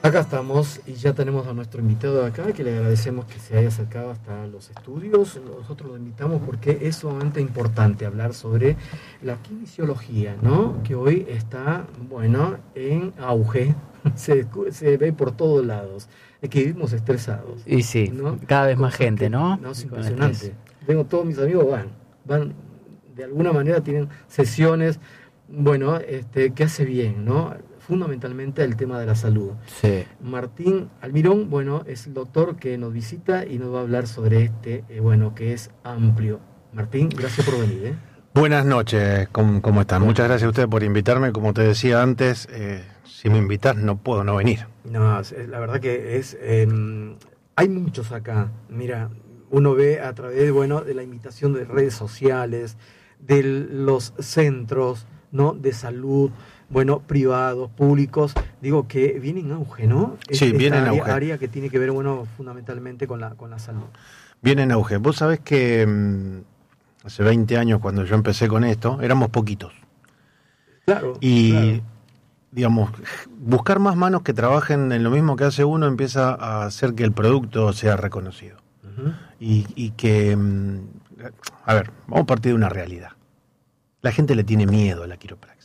Acá estamos y ya tenemos a nuestro invitado acá, que le agradecemos que se haya acercado hasta los estudios. Nosotros lo invitamos porque es sumamente importante hablar sobre la kinesiología, ¿no? Que hoy está, bueno, en auge, se ve por todos lados, es que vivimos estresados. Y sí, ¿no? cada vez más gente, ¿no? No, es impresionante. Tengo todos mis amigos van, de alguna manera tienen sesiones, bueno, que hace bien, ¿no? Fundamentalmente el tema de la salud. Sí. Martín Almirón, bueno, es el doctor que nos visita y nos va a hablar sobre bueno, que es amplio. Martín, gracias por venir. Buenas noches, ¿cómo están? Muchas gracias a ustedes por invitarme. Como te decía antes, si me invitas no puedo no venir. No, la verdad que hay muchos acá. Mira, uno ve a través, bueno, de la invitación de redes sociales, de los centros, ¿no?, de salud, bueno, privados, públicos, digo que viene en auge, ¿no? Sí, viene en auge. Área que tiene que ver, bueno, fundamentalmente con la salud. Viene en auge. Vos sabés que hace 20 años, cuando yo empecé con esto, éramos poquitos. Claro. Y, claro, digamos, buscar más manos que trabajen en lo mismo que hace uno empieza a hacer que el producto sea reconocido. Uh-huh. Y que, a ver, vamos a partir de una realidad. La gente le tiene miedo a la quiropraxia.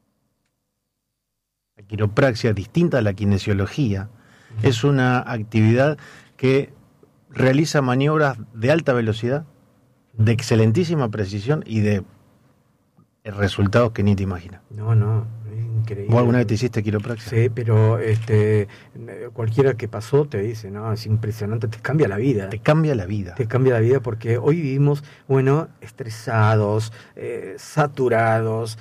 La quiropraxia, distinta a la kinesiología, es una actividad que realiza maniobras de alta velocidad, de excelentísima precisión y de resultados que ni te imaginas. No, es increíble. ¿Vos alguna vez te hiciste quiropraxia? Sí, pero cualquiera que pasó te dice, no, es impresionante, te cambia la vida. Te cambia la vida. Te cambia la vida porque hoy vivimos, bueno, estresados, saturados,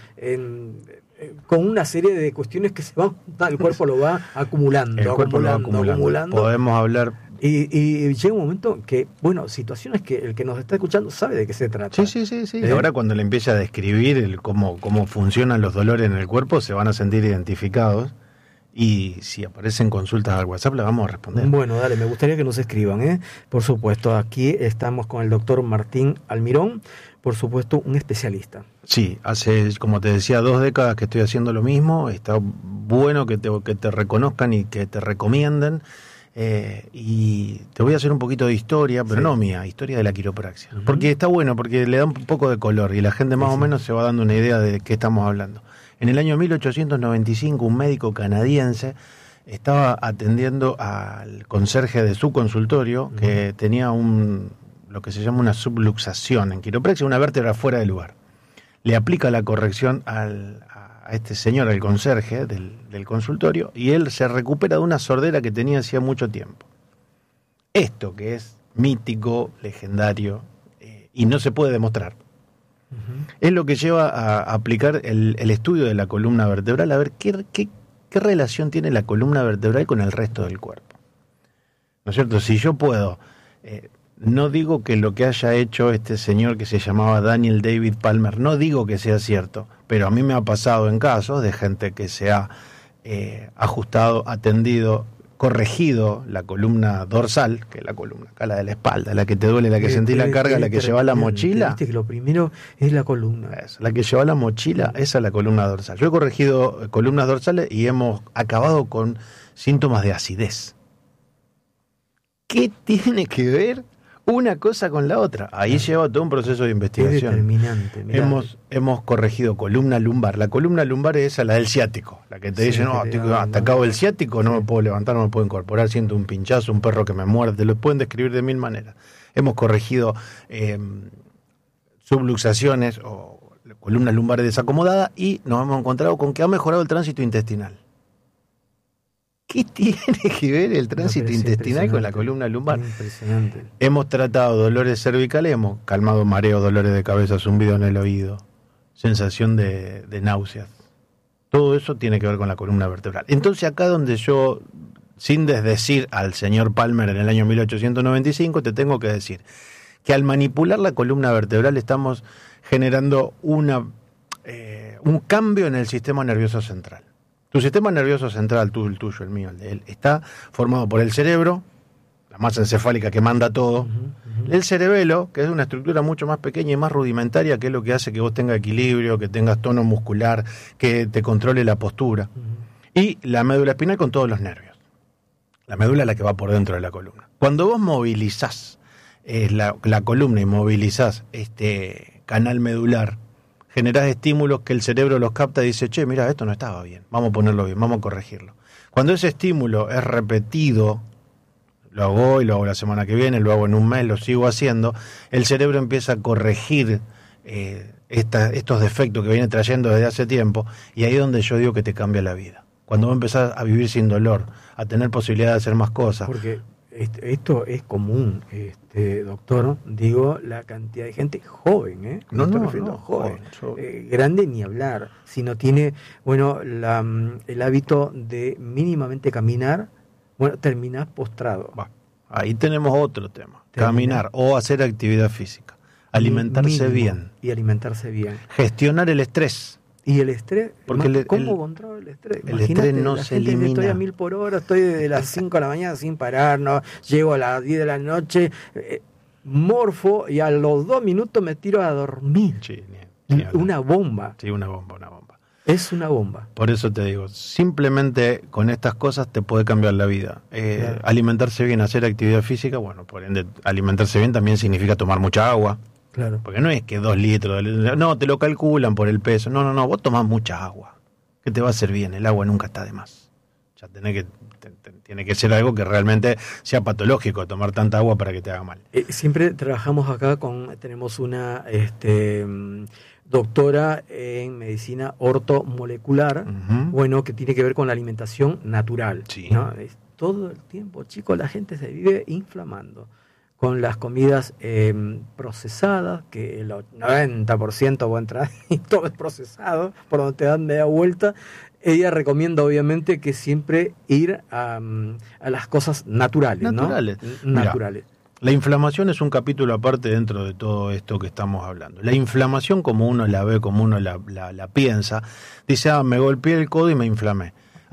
con una serie de cuestiones que el cuerpo lo va acumulando. El cuerpo lo va acumulando. Podemos hablar. Y llega un momento que, bueno, situaciones que el que nos está escuchando sabe de qué se trata. Sí. Ahora cuando le empiece a describir cómo funcionan los dolores en el cuerpo, se van a sentir identificados. Y si aparecen consultas al WhatsApp, las vamos a responder. Bueno, dale, me gustaría que nos escriban, Por supuesto, aquí estamos con el doctor Martín Almirón, por supuesto, un especialista. Sí, hace, como te decía, 2 décadas que estoy haciendo lo mismo. Está bueno que te reconozcan y que te recomienden. Y te voy a hacer un poquito de historia, pero no mía, historia de la quiropraxia. Uh-huh. Porque está bueno, porque le da un poco de color y la gente más o menos se va dando una idea de qué estamos hablando. En el año 1895, un médico canadiense estaba atendiendo al conserje de su consultorio, que tenía lo que se llama una subluxación en quiropraxia, una vértebra fuera de lugar. Le aplica la corrección a este señor, al conserje del consultorio, y él se recupera de una sordera que tenía hacía mucho tiempo. Esto que es mítico, legendario, y no se puede demostrar. Uh-huh. Es lo que lleva a aplicar el estudio de la columna vertebral, a ver qué relación tiene la columna vertebral con el resto del cuerpo. ¿No es cierto? Si yo puedo, no digo que lo que haya hecho este señor que se llamaba Daniel David Palmer, no digo que sea cierto, pero a mí me ha pasado en casos de gente que se ha ajustado, atendido, corregido la columna dorsal, que es la columna acá, la de la espalda, la que te duele, la que sentís la carga, la que lleva la mochila. Viste que lo primero es la columna. La que lleva la mochila, esa es la columna dorsal. Yo he corregido columnas dorsales y hemos acabado con síntomas de acidez. ¿Qué tiene que ver una cosa con la otra? Ahí lleva todo un proceso de investigación. Es determinante. Hemos corregido columna lumbar. La columna lumbar es esa, la del ciático. La que te dice, hasta acabo el ciático, no me puedo levantar, no me puedo incorporar, siento un pinchazo, un perro que me muerde. Te lo pueden describir de 1000 maneras. Hemos corregido subluxaciones o columna lumbar desacomodada y nos hemos encontrado con que ha mejorado el tránsito intestinal. ¿Qué tiene que ver el tránsito intestinal con la columna lumbar? Impresionante. Hemos tratado dolores cervicales, hemos calmado mareos, dolores de cabeza, zumbido en el oído, sensación de náuseas. Todo eso tiene que ver con la columna vertebral. Entonces acá donde yo, sin desdecir al señor Palmer en el año 1895, te tengo que decir que al manipular la columna vertebral estamos generando un cambio en el sistema nervioso central. Tu sistema nervioso central, tú, el tuyo, el mío, el de él, está formado por el cerebro, la masa encefálica que manda todo, el cerebelo, que es una estructura mucho más pequeña y más rudimentaria, que es lo que hace que vos tengas equilibrio, que tengas tono muscular, que te controle la postura, y la médula espinal con todos los nervios. La médula es la que va por dentro de la columna. Cuando vos movilizás la columna y movilizás este canal medular, generás estímulos que el cerebro los capta y dice, che, mira, esto no estaba bien, vamos a ponerlo bien, vamos a corregirlo. Cuando ese estímulo es repetido, lo hago hoy, lo hago la semana que viene, lo hago en un mes, lo sigo haciendo, el cerebro empieza a corregir estos defectos que viene trayendo desde hace tiempo, y ahí es donde yo digo que te cambia la vida. Cuando vos empezás a vivir sin dolor, a tener posibilidad de hacer más cosas. Porque esto es común, doctor, digo, la cantidad de gente joven, joven, grande ni hablar, si no tiene, bueno, el hábito de mínimamente caminar, bueno, terminás postrado. Ahí tenemos otro tema, caminar o hacer actividad física, alimentarse bien. Y alimentarse bien. Gestionar el estrés. Y el estrés, porque ¿cómo controla el estrés? El estrés no se elimina. Estoy a 1000 por hora, estoy desde las 5 de la mañana sin parar, no llego a las 10 de la noche, morfo y a los 2 minutos me tiro a dormir. Sí, una bomba. Sí, una bomba. Es una bomba. Por eso te digo, simplemente con estas cosas te puede cambiar la vida. Claro. Alimentarse bien, hacer actividad física, bueno, por ende, alimentarse bien también significa tomar mucha agua. Claro. Porque no es que 2 litros, no, te lo calculan por el peso. No, vos tomás mucha agua, que te va a hacer bien, el agua nunca está de más. Ya tiene que ser algo que realmente sea patológico, tomar tanta agua para que te haga mal. Siempre trabajamos acá tenemos una doctora en medicina ortomolecular, bueno, que tiene que ver con la alimentación natural. Sí. ¿No? Todo el tiempo, chicos, la gente se vive inflamando con las comidas procesadas, que el 90% va a entrar y todo es procesado, por donde te dan media vuelta. Ella recomienda, obviamente, que siempre ir a las cosas naturales. Naturales. ¿No? Naturales. Mirá, la inflamación es un capítulo aparte dentro de todo esto que estamos hablando. La inflamación, como uno la ve, como uno la piensa, dice, me golpeé el codo y me inflamé.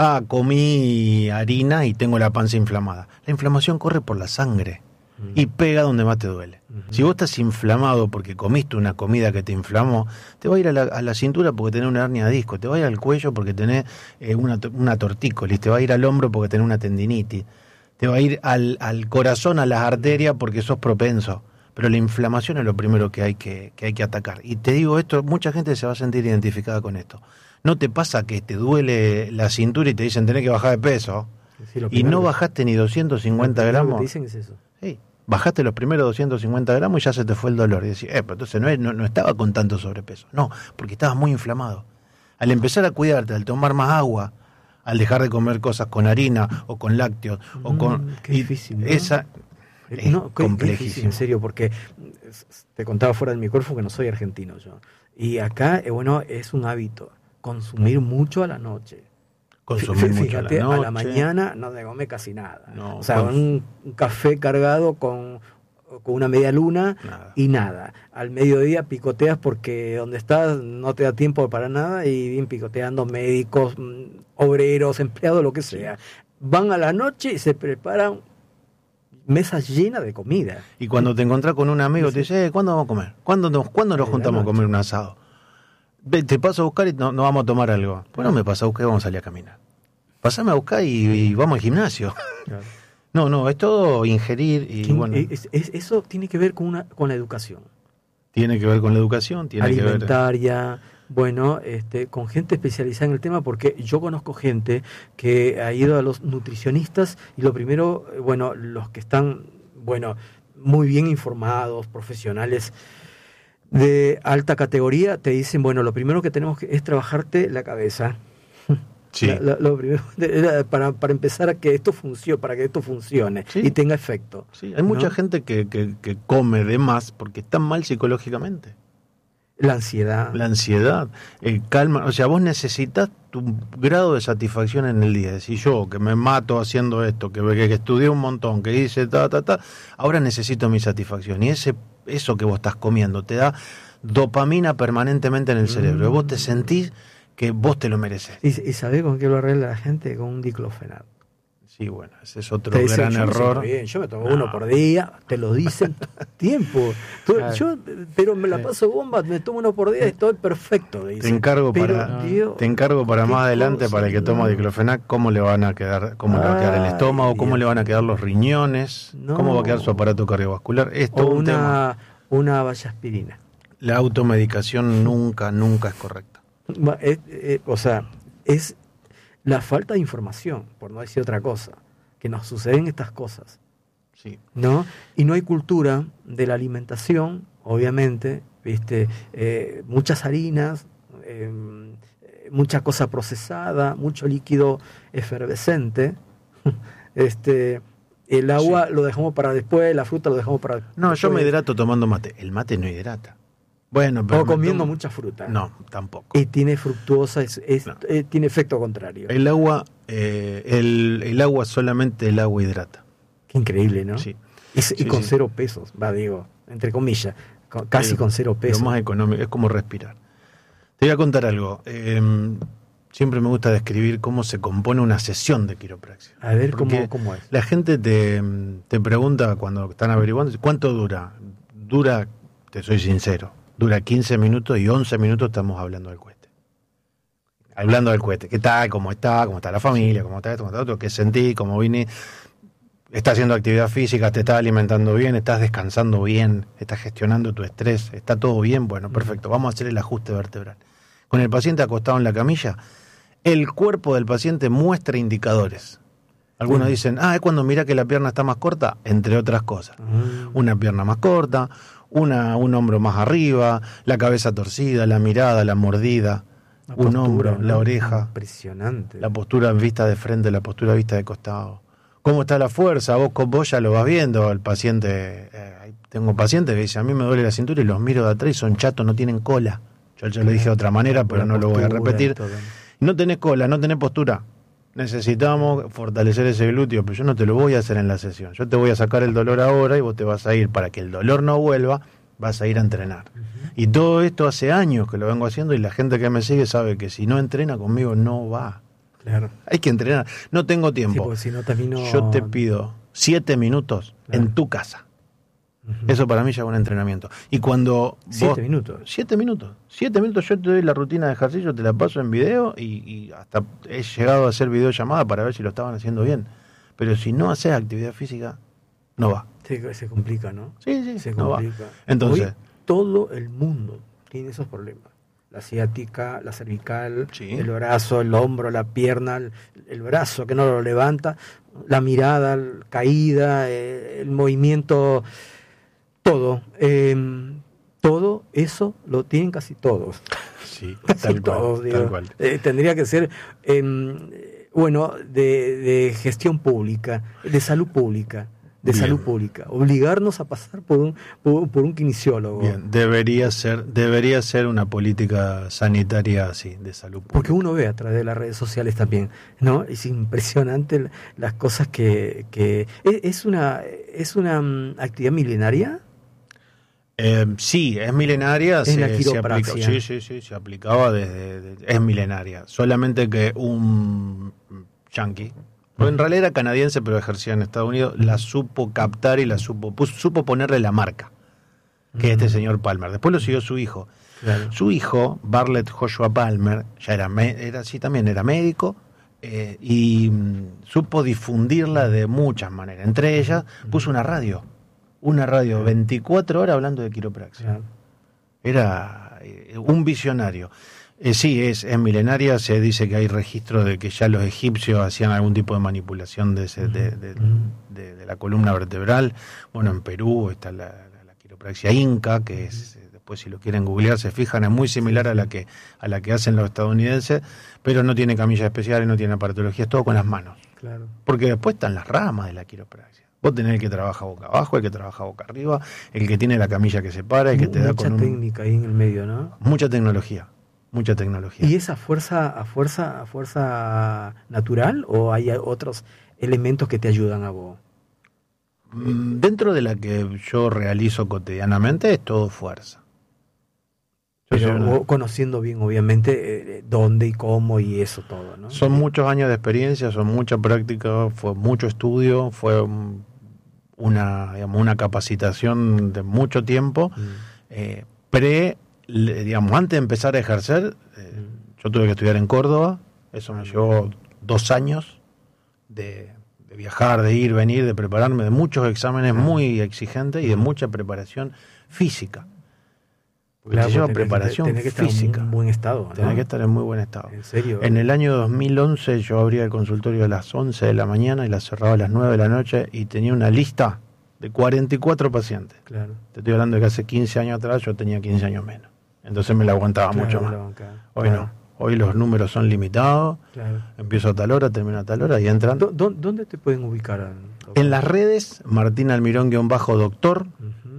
Comí harina y tengo la panza inflamada. La inflamación corre por la sangre y pega donde más te duele. Si vos estás inflamado porque comiste una comida que te inflamó, te va a ir a la cintura porque tenés una hernia de disco, te va a ir al cuello porque tenés una tortícolis, te va a ir al hombro porque tenés una tendinitis, te va a ir al corazón, a las arterias porque sos propenso. Pero la inflamación es lo primero que hay que atacar. Y te digo esto, mucha gente se va a sentir identificada con esto. ¿No te pasa que te duele la cintura y te dicen tenés que bajar de peso? Sí, y no bajaste ni 250 gramos. Lo que te dicen es eso. Sí, bajaste los primeros 250 gramos y ya se te fue el dolor. Y decís, pero entonces no estaba con tanto sobrepeso. No, porque estabas muy inflamado. Al empezar a cuidarte, al tomar más agua, al dejar de comer cosas con harina o con lácteos, o con... Qué difícil, ¿no? Esa es complejísimo. En serio, porque te contaba fuera del micrófono que no soy argentino yo. Y acá, bueno, es un hábito consumir mucho a la noche. Consumir mucho a la noche. A la mañana no se come casi nada. No, o sea, un café cargado con una media luna y nada. Al mediodía picoteas porque donde estás no te da tiempo para nada y bien picoteando médicos, obreros, empleados, lo que sea. Van a la noche y se preparan mesas llenas de comida. Y cuando te encontrás con un amigo te dice, ¿cuándo vamos a comer? ¿Cuándo nos juntamos a comer un asado? Te paso a buscar y no vamos a tomar algo. Bueno, me pasa a buscar y vamos a salir a caminar. Pasame a buscar y vamos al gimnasio. Claro. No, es todo ingerir y bueno. Eso tiene que ver con la educación. Tiene que ver con la educación, alimentaria, bueno, con gente especializada en el tema, porque yo conozco gente que ha ido a los nutricionistas y lo primero, bueno, los que están, bueno, muy bien informados, profesionales de alta categoría, te dicen, bueno, lo primero que tenemos es trabajarte la cabeza. Sí. Lo primero, para empezar a que esto funcione, para que esto funcione, sí, y tenga efecto. Sí, hay mucha gente que come de más porque está mal psicológicamente. La ansiedad, calma, o sea, vos necesitas tu grado de satisfacción en el día. Decís, yo que me mato haciendo esto, que estudié un montón, que hice ahora necesito mi satisfacción. Y eso que vos estás comiendo te da dopamina permanentemente en el cerebro. Vos te sentís que vos te lo mereces. ¿Y sabés con qué lo arregla la gente? Con un diclofenac. Sí, bueno, ese es otro Te dicen, gran yo me siento error. bien, yo me tomo uno por día, te lo dicen tiempo. Pero me la paso bomba, me tomo uno por día y estoy perfecto. Te encargo para más adelante, para el que toma diclofenac, cómo le va a quedar el estómago, cómo le van a quedar los riñones, cómo va a quedar su aparato cardiovascular. Es todo un tema. Una vallaspirina. La automedicación nunca es correcta. O sea, es la falta de información, por no decir otra cosa, que nos suceden estas cosas. Sí. ¿No? Y no hay cultura de la alimentación, obviamente, ¿viste? Muchas harinas, mucha cosa procesada, mucho líquido efervescente. El agua lo dejamos para después, la fruta lo dejamos para después. No, yo me hidrato tomando mate. El mate no hidrata. Bueno, pero o comiendo mucha fruta. No, tampoco. Y tiene fructuosa, tiene efecto contrario. El agua, el agua, solamente el agua hidrata. Qué increíble, ¿no? Sí. Y con 0 pesos, digo, entre comillas, casi con 0 pesos. Lo más económico, es como respirar. Te voy a contar algo. Siempre me gusta describir cómo se compone una sesión de quiropraxia. A ver, ¿cómo es? La gente te pregunta cuando están averiguando, ¿cuánto dura? Dura, te soy sincero, dura 15 minutos y 11 minutos estamos hablando del cohete. Hablando del cohete. ¿Qué tal? ¿Cómo está la familia? ¿Cómo está esto? ¿Cómo está otro? ¿Qué sentí? ¿Cómo vine? ¿Estás haciendo actividad física? ¿Te estás alimentando bien? ¿Estás descansando bien? ¿Estás gestionando tu estrés? ¿Está todo bien? Bueno, perfecto. Vamos a hacer el ajuste vertebral. Con el paciente acostado en la camilla, el cuerpo del paciente muestra indicadores. Algunos dicen, es cuando mira que la pierna está más corta, entre otras cosas. Una pierna más corta, un hombro más arriba, la cabeza torcida, la mirada, la mordida, un hombro, ¿no? La oreja. Impresionante. La postura vista de frente, la postura vista de costado. ¿Cómo está la fuerza? Vos ya lo vas viendo. El paciente, tengo pacientes que dicen, a mí me duele la cintura y los miro de atrás y son chatos, no tienen cola. Yo ya lo dije de otra manera, pero no lo voy a repetir. No tenés cola, no tenés postura. Necesitamos fortalecer ese glúteo, pero yo no te lo voy a hacer en la sesión. Yo te voy a sacar el dolor ahora y vos te vas a ir, para que el dolor no vuelva, vas a ir a entrenar. Y todo esto hace años que lo vengo haciendo y la gente que me sigue sabe que si no entrena conmigo no va. Claro. Hay que entrenar. No tengo tiempo. Sí, porque si no, termino... Yo te pido 7 minutos en tu casa. Eso para mí ya es un entrenamiento. Y cuando 7 minutos. 7 minutos. 7 minutos yo te doy la rutina de ejercicio, te la paso en video y hasta he llegado a hacer videollamada para ver si lo estaban haciendo bien. Pero si no haces actividad física, no va. Se complica, ¿no? Sí, se no complica. Va. Entonces, hoy todo el mundo tiene esos problemas. La ciática, la cervical, el brazo, el hombro, la pierna, el brazo que no lo levanta, la mirada caída, el movimiento... Todo eso lo tienen casi todos. Sí, tal cual. Tendría que ser, de gestión pública, de salud pública, obligarnos a pasar por un kinesiólogo. Bien, debería ser una política sanitaria así, de salud pública. Porque uno ve a través de las redes sociales también, ¿no? Es impresionante las cosas que es una actividad milenaria. Sí, es milenaria. Es la quiropraxia. Se aplicaba es milenaria. Solamente que un yanqui, porque en realidad era canadiense pero ejercía en Estados Unidos, la supo captar y supo ponerle la marca, que este señor Palmer. Después lo siguió su hijo. Claro. Su hijo, Bartlett Joshua Palmer, ya era médico, y supo difundirla de muchas maneras. Entre ellas puso una radio 24 horas hablando de quiropraxia. Era un visionario. Sí, es milenaria. Se dice que hay registro de que ya los egipcios hacían algún tipo de manipulación de la columna vertebral. Bueno, en Perú está la quiropraxia inca, que es, después si lo quieren googlear se fijan, es muy similar a la que hacen los estadounidenses, pero no tiene camillas especiales, no tiene aparatología, es todo con las manos. Claro. Porque después están las ramas de la quiropraxia. Vos tenés el que trabaja boca abajo, el que trabaja boca arriba, el que tiene la camilla que se para, el que te da con mucha técnica ahí en el medio, ¿no? Mucha tecnología. ¿Y esa fuerza natural o hay otros elementos que te ayudan a vos? Dentro de la que yo realizo cotidianamente es todo fuerza. Pero conociendo bien, obviamente, dónde y cómo y eso todo, ¿no? Son muchos años de experiencia, son mucha práctica, fue mucho estudio, fue una capacitación de mucho tiempo. Antes de empezar a ejercer, yo tuve que estudiar en Córdoba, eso me llevó 2 años de viajar, de ir, venir, de prepararme, de muchos exámenes muy exigentes y de mucha preparación física. Porque claro, se lleva preparación tenés que física. estar en un buen estado, ¿no? Tenés que estar en muy buen estado. ¿En serio? En el año 2011 yo abría el consultorio a las 11 de la mañana y la cerraba a las 9 de la noche y tenía una lista de 44 pacientes. Claro. Te estoy hablando de que hace 15 años atrás yo tenía 15 años menos. Entonces me la aguantaba mucho más. Hoy no. Hoy los números son limitados. Claro. Empiezo a tal hora, termino a tal hora y entran. ¿Dónde te pueden ubicar? En las redes, Martín Almirón-doctor.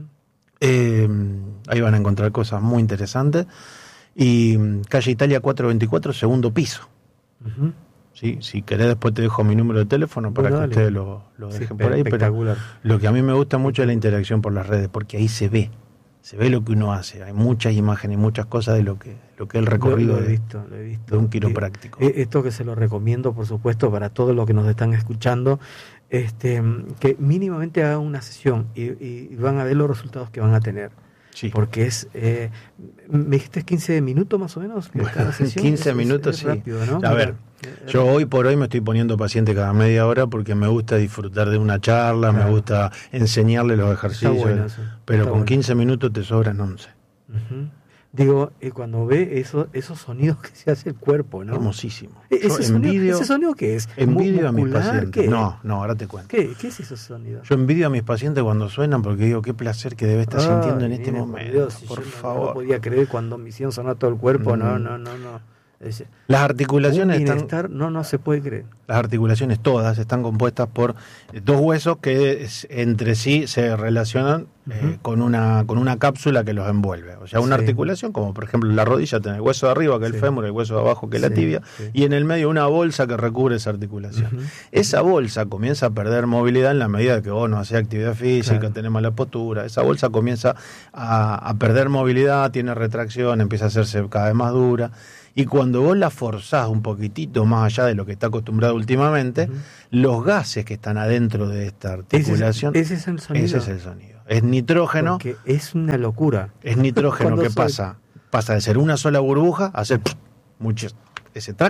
Ahí van a encontrar cosas muy interesantes. Y calle Italia 424, segundo piso. ¿Sí? Si querés después te dejo mi número de teléfono para que ustedes lo dejen por ahí. Pero lo que a mí me gusta mucho es la interacción por las redes, porque ahí se ve lo que uno hace. Hay muchas imágenes y muchas cosas de lo que es el recorrido lo he visto. De un quiropráctico. Esto que se lo recomiendo, por supuesto, para todos los que nos están escuchando, que mínimamente hagan una sesión y van a ver los resultados que van a tener. Sí. Porque es, me dijiste 15 minutos más o menos. Bueno, cada sesión 15 minutos, sí. Rápido, ¿no? A ver, yo hoy por hoy me estoy poniendo paciente cada media hora porque me gusta disfrutar de una charla, claro. Me gusta enseñarle los ejercicios, bueno, pero con 15 minutos te sobran 11. Digo, cuando ve esos sonidos que se hace el cuerpo, ¿no? Hermosísimo. ¿Ese sonido qué es? Envidio a mis pacientes. ¿Qué? No, ahora te cuento. ¿Qué es ese sonido? Yo envidio a mis pacientes cuando suenan porque digo, qué placer que debe estar sintiendo en este momento. Dios, por favor. No podía creer cuando me hicieron sonar todo el cuerpo. No. Las articulaciones no se puede creer. Las articulaciones todas están compuestas por 2 huesos que entre sí se relacionan con una cápsula que los envuelve. O sea, una articulación, como por ejemplo la rodilla, tiene el hueso de arriba que es el fémur, el hueso de abajo que es la tibia, y en el medio una bolsa que recubre esa articulación. Esa bolsa comienza a perder movilidad en la medida que vos no haces actividad física, tenés mala postura. Esa bolsa comienza a perder movilidad, tiene retracción, empieza a hacerse cada vez más dura. Y cuando vos la forzás un poquitito más allá de lo que está acostumbrado últimamente, los gases que están adentro de esta articulación... Ese es el sonido. Ese es el sonido. Es nitrógeno. Porque es una locura. Es nitrógeno que pasa de ser una sola burbuja a ser ese track,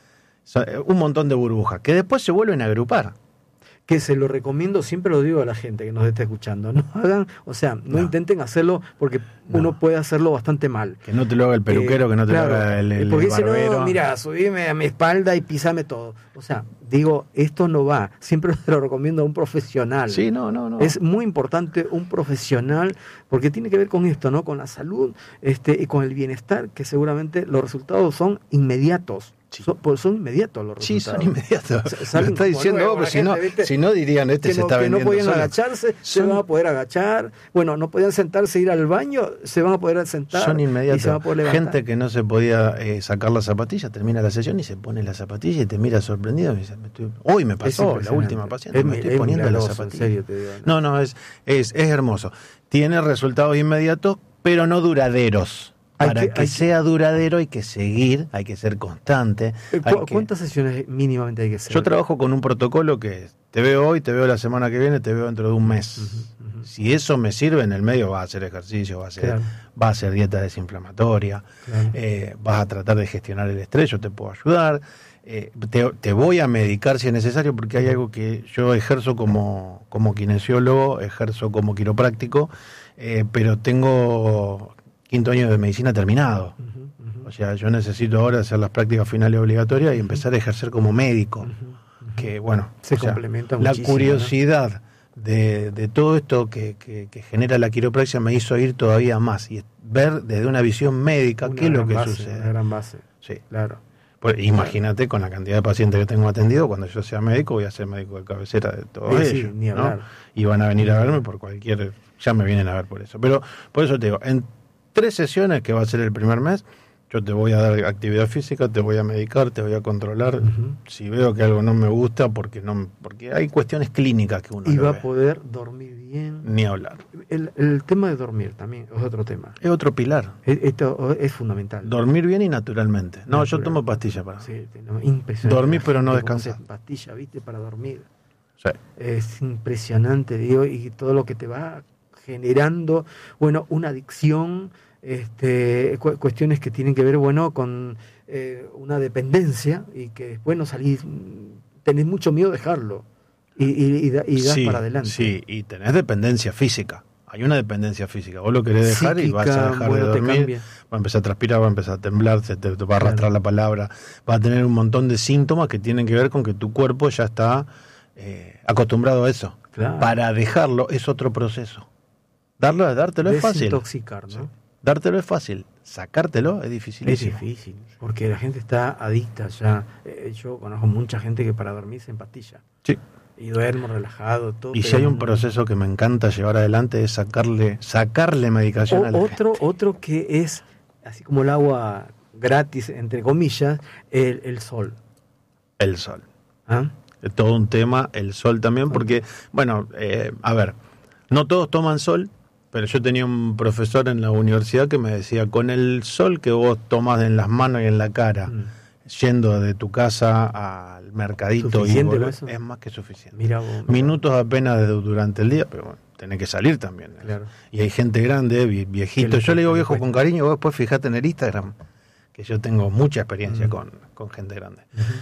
un montón de burbujas, que después se vuelven a agrupar. Que se lo recomiendo, siempre lo digo a la gente que nos está escuchando, no hagan, no intenten hacerlo porque uno puede hacerlo bastante mal. Que no te lo haga el peluquero, que no te lo haga el porque barbero. Dice, no, mira, subime a mi espalda y pisame todo. O sea, digo, esto no va. Siempre se lo recomiendo a un profesional. Sí, no. Es muy importante un profesional porque tiene que ver con esto, ¿no? Con la salud y con el bienestar, que seguramente los resultados son inmediatos. Sí. Son inmediatos los resultados. Sí, son inmediatos. Lo está diciendo vos, pero si no dirían, se está vendiendo. Que no podían solo. Agacharse, se van a poder agachar. Bueno, no podían sentarse, ir al baño, se van a poder sentar. Son inmediatos. Y se van a poder levantar. Gente que no se podía sacar la zapatilla, termina la sesión y se pone la zapatilla y te mira sorprendido. Y dice, hoy me pasó, la última paciente, me estoy poniendo la zapatilla. En serio, te digo, no, es hermoso. Tiene resultados inmediatos, pero no duraderos. Para que sea duradero hay que seguir, hay que ser constante. ¿Cuántas sesiones mínimamente hay que hacer? Yo trabajo con un protocolo que te veo hoy, te veo la semana que viene, te veo dentro de un mes. Si eso me sirve, en el medio vas a hacer ejercicio, vas a hacer dieta desinflamatoria, vas a tratar de gestionar el estrés, yo te puedo ayudar. Te voy a medicar si es necesario, porque hay algo que yo ejerzo como kinesiólogo, ejerzo como quiropráctico, pero tengo 5º año de medicina terminado. O sea, yo necesito ahora hacer las prácticas finales obligatorias y empezar a ejercer como médico. Que bueno, se complementa la muchísimo, curiosidad, ¿no? de todo esto que genera la quiropraxia me hizo ir todavía más y ver desde una visión médica qué es lo que sucede. Una gran base. Sí, claro. Pues imagínate con la cantidad de pacientes que tengo atendido, cuando yo sea médico voy a ser médico de cabecera de todos ellos, ni hablar. ¿no? Y van a venir a verme por ya me vienen a ver por eso. Pero por eso te digo, en 3 sesiones, que va a ser el primer mes, yo te voy a dar actividad física, te voy a medicar, te voy a controlar. Si veo que algo no me gusta, porque hay cuestiones clínicas que uno y va a poder dormir bien. Ni hablar. el tema de dormir también es otro tema. Es otro pilar. Esto es fundamental. Dormir bien y naturalmente. No, yo tomo pastillas para. Sí, impresionante. Dormir pero no descansar. Pastilla, ¿viste? Para dormir. Sí. Es impresionante, digo, y todo lo que te va generando, bueno, una adicción, cuestiones que tienen que ver, bueno, con una dependencia y que después no salís, tenés mucho miedo de dejarlo y das para adelante. Sí, y tenés dependencia física. Hay una dependencia física. Vos lo querés dejar psíquica, y vas a dejar de dormir, va a empezar a transpirar, va a empezar a temblar, te va a arrastrar la palabra, va a tener un montón de síntomas que tienen que ver con que tu cuerpo ya está acostumbrado a eso. Claro. Para dejarlo es otro proceso. Dártelo es fácil. Desintoxicar, ¿no? Sí. Dártelo es fácil. Sacártelo es dificilísimo. Es difícil, porque la gente está adicta ya. Yo conozco mucha gente que para dormir se empastilla. Sí. Y duermo relajado, todo. Y si hay un proceso que me encanta llevar adelante es sacarle medicación a la gente. Otro que es, así como el agua gratis, entre comillas, el sol. El sol. ¿Ah? Es todo un tema, el sol también, porque, bueno, a ver, no todos toman sol, pero yo tenía un profesor en la universidad que me decía, con el sol que vos tomas en las manos y en la cara, yendo de tu casa al mercadito y volver, es más que suficiente. Mira vos, minutos apenas durante el día, pero bueno, tenés que salir también. Claro. Y hay gente grande, viejito. Yo le digo viejo con cariño, vos después fijate en el Instagram, que yo tengo mucha experiencia con gente grande.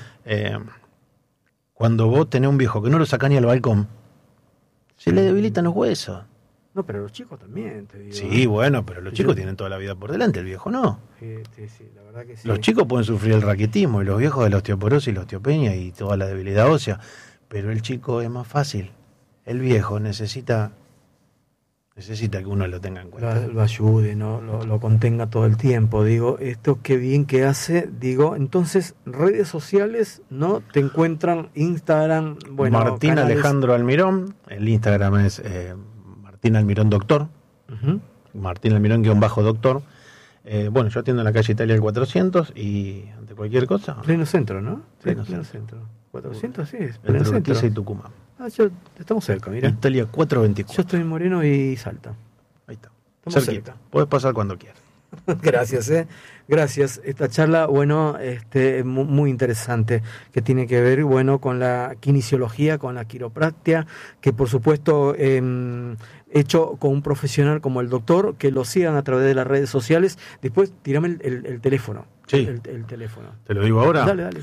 Cuando vos tenés un viejo que no lo sacás ni al balcón, se le debilitan los huesos. No, pero los chicos también, te digo. Sí, bueno, pero los chicos tienen toda la vida por delante, el viejo no. Sí, la verdad que sí. Los chicos pueden sufrir el raquitismo y los viejos de la osteoporosis y la osteopenia y toda la debilidad ósea, pero el chico es más fácil. El viejo necesita que uno lo tenga en cuenta. Lo ayude, ¿no? Lo contenga todo el tiempo. Digo, esto qué bien que hace. Digo, entonces, redes sociales, ¿no? Te encuentran Instagram, bueno, Martín canales. Alejandro Almirón, el Instagram es Martín Almirón Doctor, Martín Almirón _doctor. Bueno, yo atiendo en la calle Italia el 400 y ante cualquier cosa. Pleno centro, ¿no? Pleno centro. 400, sí, es pleno centro. Urquiza y Tucumán. Estamos cerca, mira. Italia 424. Yo estoy en Moreno y Salta. Ahí está. Estamos cerca. Podés pasar cuando quieras. Gracias, gracias. Esta charla, bueno, muy interesante, que tiene que ver, bueno, con la kinesiología, con la quiropraxia, que por supuesto hecho con un profesional como el doctor, que lo sigan a través de las redes sociales. Después, tirame el teléfono. Sí. El teléfono. ¿Te lo digo ahora? Dale.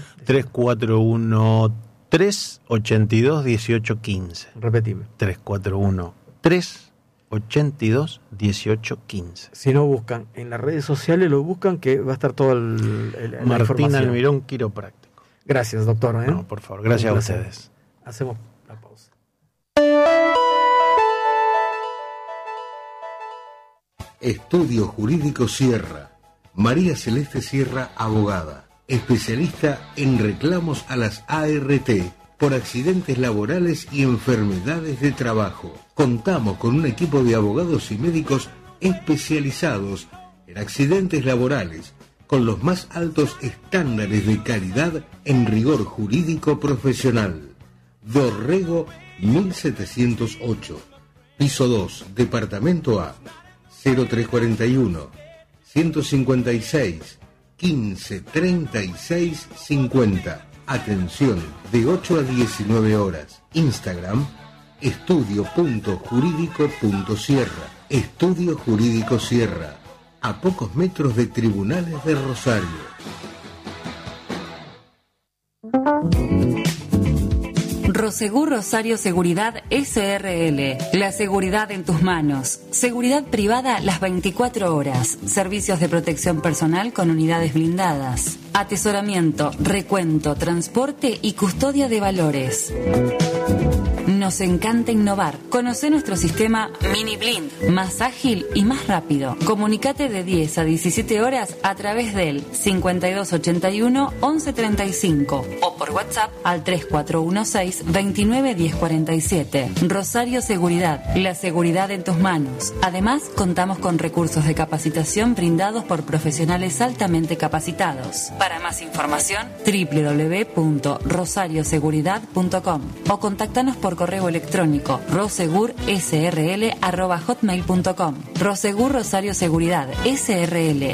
341-382-1815. Repetime. 341-382-1815. Si no buscan en las redes sociales, lo buscan, que va a estar todo la Martín Almirón Quiropráctico. Gracias, doctor. No, por favor, gracias a ustedes. Hacemos la pausa. Estudio Jurídico Sierra. María Celeste Sierra, abogada, especialista en reclamos a las ART por accidentes laborales y enfermedades de trabajo. Contamos con un equipo de abogados y médicos especializados en accidentes laborales, con los más altos estándares de calidad en rigor jurídico profesional. Dorrego 1708, piso 2, departamento A, 0341 156 15 36 50. Atención de 8 a 19 horas. Instagram estudio.jurídico.sierra. Estudio Jurídico Sierra, a pocos metros de Tribunales de Rosario. Prosegur Rosario Seguridad SRL. La seguridad en tus manos. Seguridad privada las 24 horas. Servicios de protección personal con unidades blindadas. Atesoramiento, recuento, transporte y custodia de valores. Nos encanta innovar. Conoce nuestro sistema Mini Blind, más ágil y más rápido. Comunicate de 10 a 17 horas a través del 5281-1135 o por WhatsApp al 3416-291047. Rosario Seguridad, la seguridad en tus manos. Además, contamos con recursos de capacitación brindados por profesionales altamente capacitados. Para más información, www.rosarioseguridad.com o contáctanos por correo electrónico rosegursrl@hotmail.com. Rosegur Rosario Seguridad SRL.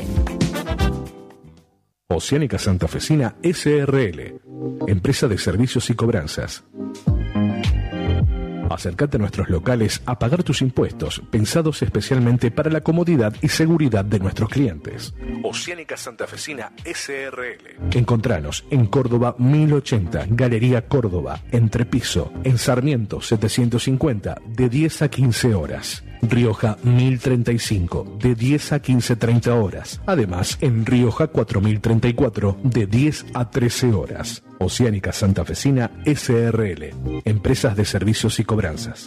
Oceánica Santafesina SRL, empresa de servicios y cobranzas. Acércate a nuestros locales a pagar tus impuestos, pensados especialmente para la comodidad y seguridad de nuestros clientes. Oceánica Santafesina SRL. Encontranos en Córdoba 1080, Galería Córdoba, Entrepiso, en Sarmiento 750, de 10 a 15 horas. Rioja 1035, de 10 a 15:30 horas. Además, en Rioja 4034, de 10 a 13 horas. Oceánica Santafesina SRL, empresas de servicios y cobranzas.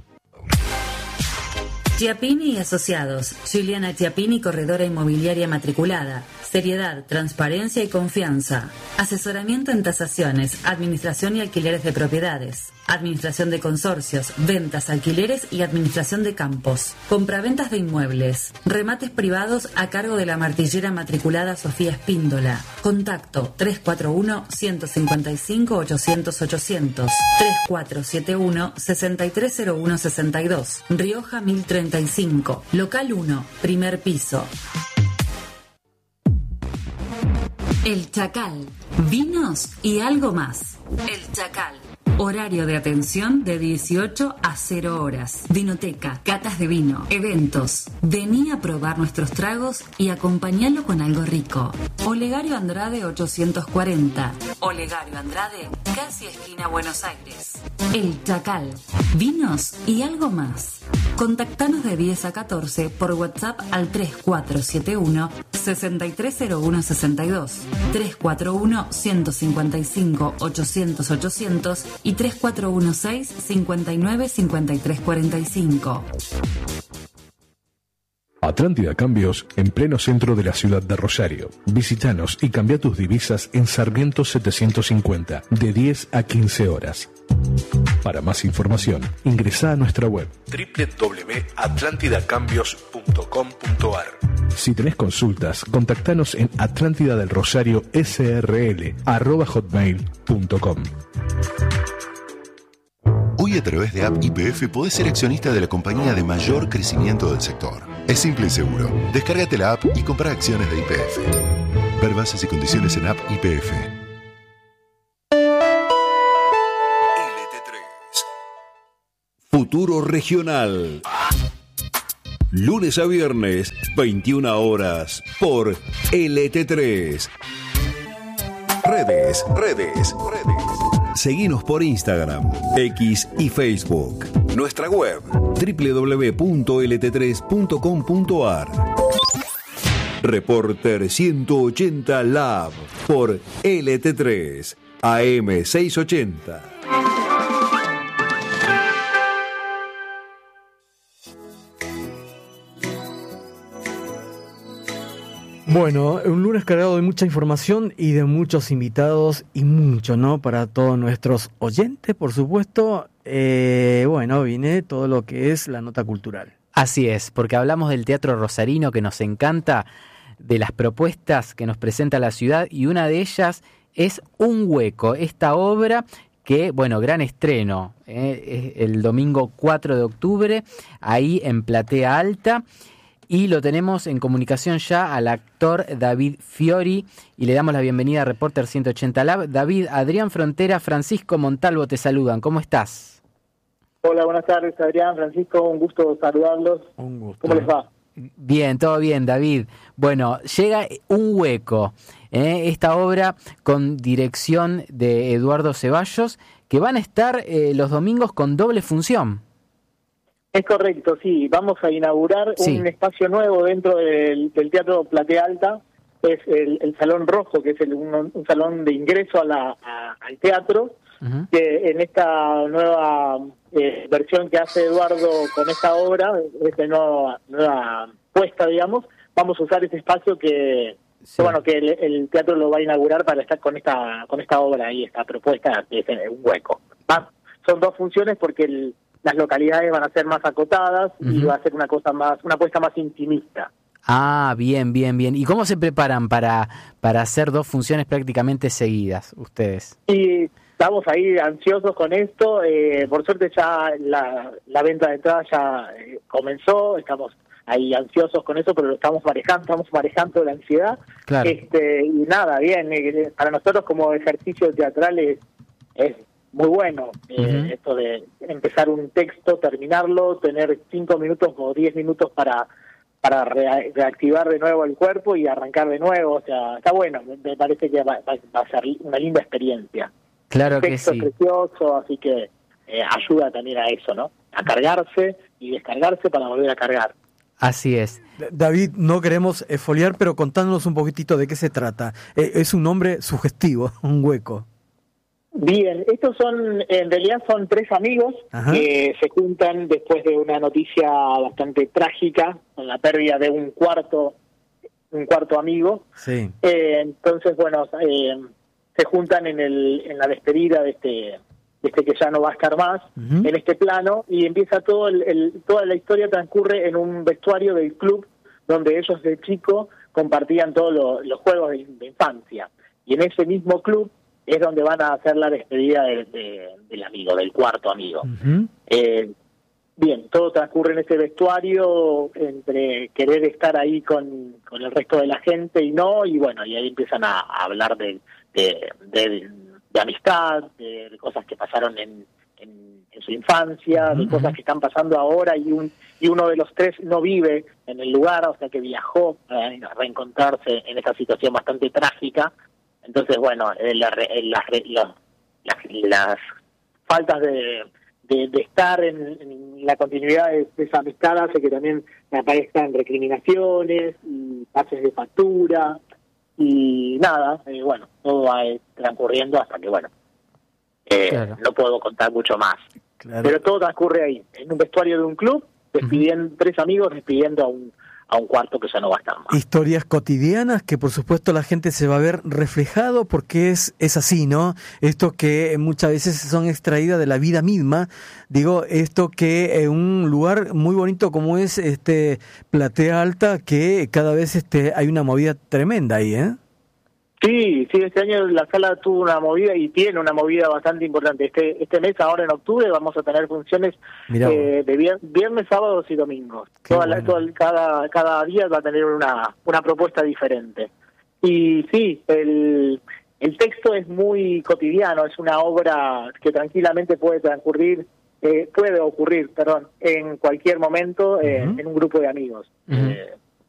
Chiappini y Asociados. Juliana Chiappini, corredora inmobiliaria matriculada. Seriedad, transparencia y confianza. Asesoramiento en tasaciones, administración y alquileres de propiedades. Administración de consorcios, ventas, alquileres y administración de campos. Compraventas de inmuebles. Remates privados a cargo de la martillera matriculada Sofía Espíndola. Contacto 341-155-800-800. 3471-630162. Rioja 1035. Local 1, primer piso. El Chacal. Vinos y algo más. El Chacal. Horario de atención de 18 a 0 horas. Vinoteca, catas de vino, eventos. Vení a probar nuestros tragos y acompañalo con algo rico. Olegario Andrade 840. Olegario Andrade, casi esquina Buenos Aires. El Chacal. Vinos y algo más. Contactanos de 10 a 14 por WhatsApp al 3471-630162, 341-155-800-800 y 3416-595345. Atlántida Cambios, en pleno centro de la ciudad de Rosario. Visítanos y cambia tus divisas en Sarmiento 750, de 10 a 15 horas. Para más información, ingresá a nuestra web www.atlantidacambios.com.ar. Si tenés consultas, contactanos en atlantidadelrosario@hotmail.com. Hoy a través de App YPF podés ser accionista de la compañía de mayor crecimiento del sector. Es simple y seguro. Descárgate la app y compra acciones de YPF. Ver bases y condiciones en App YPF. Futuro Regional. Lunes a viernes, 21 horas, por LT3. Redes. Seguinos por Instagram, X y Facebook. Nuestra web, www.lt3.com.ar. Reporter 180 Lab, por LT3, AM 680. Bueno, un lunes cargado de mucha información y de muchos invitados y mucho, ¿no? Para todos nuestros oyentes, por supuesto. Bueno, viene todo lo que es la nota cultural. Así es, porque hablamos del teatro rosarino que nos encanta, de las propuestas que nos presenta la ciudad, y una de ellas es Un Hueco, esta obra que, bueno, gran estreno, el domingo 4 de octubre, ahí en Platea Alta. Y lo tenemos en comunicación ya al actor David Fiori y le damos la bienvenida a Reporter 180 Lab. David, Adrián Frontera, Francisco Montalvo te saludan. ¿Cómo estás? Hola, buenas tardes, Adrián, Francisco, un gusto saludarlos. Un gusto. ¿Cómo les va? Bien, todo bien, David. Bueno, llega Un Hueco, esta obra con dirección de Eduardo Ceballos, que van a estar los domingos con doble función. Es correcto, sí. Vamos a inaugurar un espacio nuevo dentro del Teatro Platea Alta. Es el Salón Rojo, que es un salón de ingreso al teatro, que en esta nueva versión que hace Eduardo con esta obra, esta nueva puesta, digamos, vamos a usar ese espacio que el teatro lo va a inaugurar para estar con esta obra y esta propuesta, que es Un Hueco. Son dos funciones porque las localidades van a ser más acotadas y va a ser una apuesta más intimista. Ah, bien. ¿Y cómo se preparan para hacer dos funciones prácticamente seguidas ustedes? Y estamos ahí ansiosos con esto. Por suerte ya la venta de entradas ya comenzó, estamos ahí ansiosos con eso, pero lo estamos manejando la ansiedad. Claro. Y nada, bien, para nosotros como ejercicio teatral es muy bueno esto de empezar un texto, terminarlo, tener 5 minutos o 10 minutos para reactivar de nuevo el cuerpo y arrancar de nuevo. O sea, está bueno, me parece que va a ser una linda experiencia. Claro que Texto sí. precioso, así que ayuda también a eso, ¿no? A cargarse y descargarse para volver a cargar. Así es. David, no queremos esfoliar, pero contándonos un poquitito de qué se trata. Es un nombre sugestivo, un hueco. Bien, estos en realidad son 3 amigos que se juntan después de una noticia bastante trágica, con la pérdida de un cuarto amigo. Sí. Entonces, bueno, se juntan en la despedida de este que ya no va a estar más, en este plano, y empieza toda la historia transcurre en un vestuario del club donde ellos de chico compartían todos los juegos de infancia. Y en ese mismo club es donde van a hacer la despedida del amigo, del cuarto amigo. Bien, todo transcurre en ese vestuario, entre querer estar ahí con el resto de la gente y no, y bueno, y ahí empiezan a hablar de amistad, de cosas que pasaron en su infancia, de cosas que están pasando ahora, y uno de los 3 no vive en el lugar, o sea que viajó a reencontrarse en esta situación bastante trágica. Entonces, bueno, las faltas de estar en la continuidad de esa amistad hace que también aparezcan recriminaciones y pases de factura y nada, bueno, todo va transcurriendo hasta que, bueno, Claro. no puedo contar mucho más. Claro. Pero todo transcurre ahí, en un vestuario de un club, despidiendo 3 amigos despidiendo a un cuarto que ya no va a estar más. Historias cotidianas que por supuesto la gente se va a ver reflejado porque es así, ¿no? Esto que muchas veces son extraídas de la vida misma. Digo, esto que en un lugar muy bonito como es Platea Alta, que cada vez hay una movida tremenda ahí, ¿eh? Sí, este año la sala tuvo una movida y tiene una movida bastante importante. Este mes, ahora en octubre, vamos a tener funciones de viernes, sábados y domingos. Cada día va a tener una propuesta diferente. Y sí, el texto es muy cotidiano, es una obra que tranquilamente puede ocurrir, en cualquier momento en un grupo de amigos.